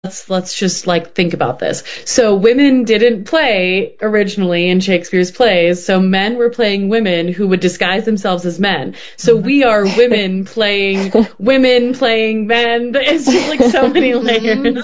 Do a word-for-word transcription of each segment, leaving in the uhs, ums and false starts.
let's let's just like think about this. So women didn't play originally in Shakespeare's plays, so men were playing women who would disguise themselves as men. So we are women playing women playing men. It's just like so many layers.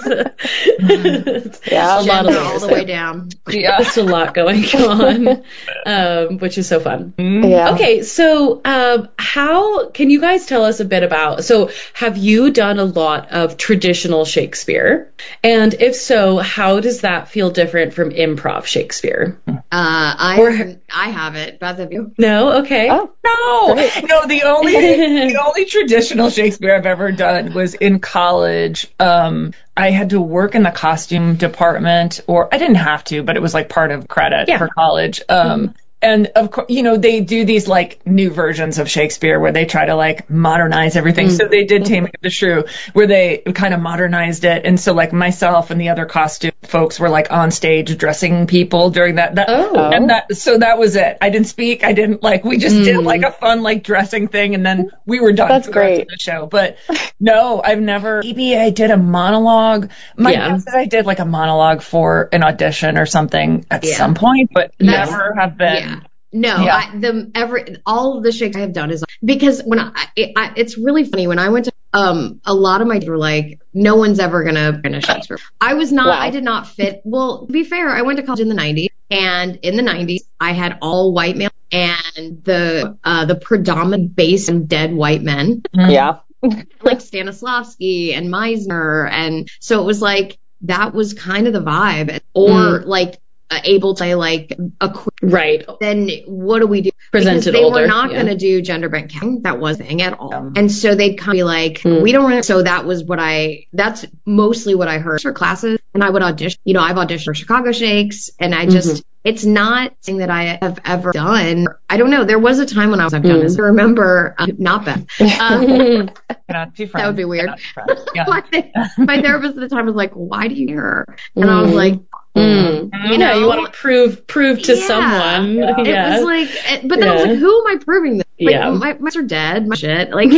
Yeah, a lot of layers all the there. way down. Yeah, just a lot going on, um, which is so fun. Yeah. Okay, so um, how can you guys tell us a bit about? So, have you done a lot of traditional Shakespeare? And if so, how does that feel different from improv Shakespeare? Uh, I Or- I have it. Both of you. No? Okay. Oh, No, Great. no. The only the only traditional Shakespeare I've ever done was in college. Um, I had to work in the costume department, or I didn't have to, but it was like part of credit Yeah. for college. Um, And of course, you know, they do these like new versions of Shakespeare where they try to like modernize everything. So they did Taming of the Shrew where they kind of modernized it. And so like myself and the other costume folks were like on stage dressing people during that. that Oh. And that, so that was it. I didn't speak. I didn't like, we just did like a fun like dressing thing and then we were done That's for the rest great. of the show. But no, I've never, maybe I did a monologue. My Yeah. guess is I did like a monologue for an audition or something at Yeah. some point, but That's- never have been. Yeah. No, Yeah. I, the every all of the Shakespeare I have done is because when I, it, I it's really funny when I went to um a lot of my were like no one's ever gonna finish Shakespeare. I was not. Wow. I did not fit. Well, to be fair, I went to college in the nineties, and in the nineties I had all white male and the uh the predominant base and dead white men Yeah. like Stanislavski and Meisner, and so it was like that was kind of the vibe, or like. Uh, able to like a Right. then what do we do? Presented because they older, were not yeah. going to do gender bent casting. That wasn't a thing at all. And so they'd kind of be like, Hmm. we don't really. So that was what I, that's mostly what I heard for classes. And I would audition, you know, I've auditioned for Chicago Shakes and I just, Mm-hmm. it's not something that I have ever done. I don't know. There was a time when I was, I've done Hmm. this. I remember, uh, not Beth. Um, Cannot be friends. that would be weird. Cannot be friends. Yeah. my, my therapist at the time was like, why do you care? And I was Hmm. like, Mm. you Yeah, know, you want to prove prove to Yeah. someone. Yeah. it Yeah. was like, but then I was Yeah. like, who am I proving this? Like, Yeah. my mice are dead. My shit. Like,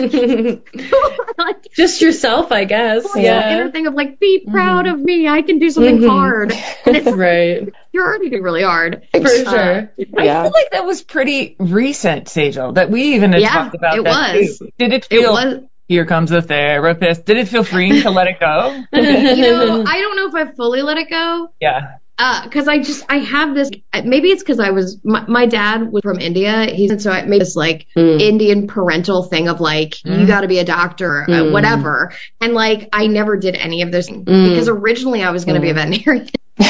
like Just yourself, I guess. the Yeah. inner thing of like, be proud of me. I can do something Mhm. hard. And it's, Right. you're already doing really hard. For Uh, sure. I Yeah. feel like that was pretty recent, Sejal, that we even had Yeah, talked about it that was. too. Did it It feel, was, here comes the therapist, did it feel freeing to let it go? you know, I don't know if I fully let it go. Yeah. Uh, cause I just, I have this, maybe it's cause I was, my, my dad was from India. He's, and so I made this like Mm. Indian parental thing of like, you gotta be a doctor, uh, Mm. whatever. And like, I never did any of those things Mm. because originally I was gonna be a veterinarian.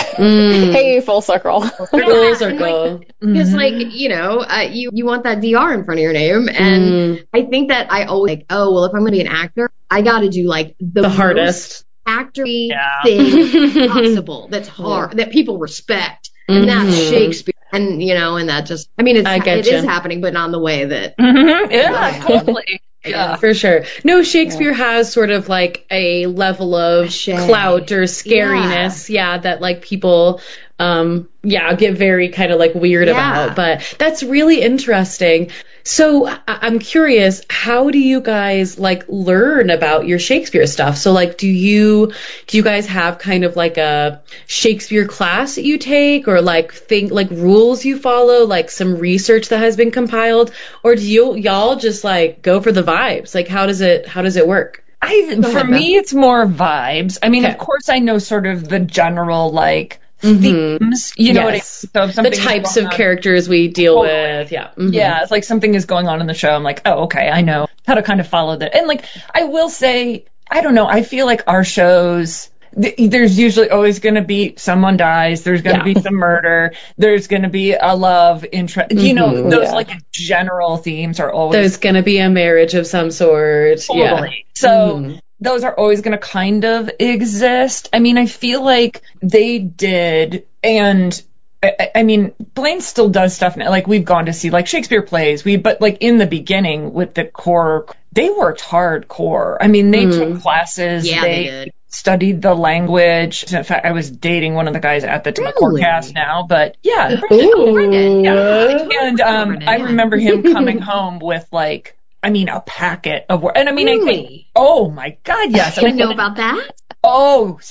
Mm. Hey, full circle. Full and, circle. Because like, you know, uh, you, you want that D R in front of your name. And Mm. I think that I always like, oh, well, if I'm gonna be an actor, I gotta do like the, The most hardest. actory Yeah. thing possible that's hard that people respect, and that's Mhm. Shakespeare. And you know, and that just I mean, it's I it getcha. is happening, but not in the way that Mhm. Yeah, totally. Yeah. For sure. No, Shakespeare has sort of like a level of Shame. clout or scariness, yeah, that like people, um, yeah, get very kind of like weird Yeah. about. But that's really interesting. So I- I'm curious, how do you guys like learn about your Shakespeare stuff? So like, do you do you guys have kind of like a Shakespeare class that you take, or like think like rules you follow, like some research that has been compiled, or do you y'all just like go for the vibes? Like, how does it how does it work? I, for ahead, me, it's more vibes. I mean, Okay. of course, I know sort of the general, like, Mhm. themes, you know Yes. what I mean? So if The something is types going of on- characters we deal Totally. with, yeah. Mhm. Yeah, it's like something is going on in the show. I'm like, oh, okay, I know how to kind of follow that. And like, I will say, I don't know, I feel like our shows, th- there's usually always going to be someone dies, there's going to Yeah. be some murder, there's going to be a love interest. You know, Mhm. those Yeah. like general themes are always There's gonna be a marriage of some sort. Yeah. totally. So Mhm. those are always going to kind of exist. I mean, I feel like they did, and I, I- I mean, Blaine still does stuff now. Like, we've gone to see like Shakespeare plays, we, but like in the beginning with the core, they worked hardcore. I mean, they Mm. took classes, yeah, they did. studied the language. In fact, I was dating one of the guys at the Really? cast now, but yeah. Ooh. Yeah. And um, Brendan, I yeah. remember him coming home with like, I mean, a packet of work. And I mean, I think, Really? oh my God, yes. I didn't know about that. Oh,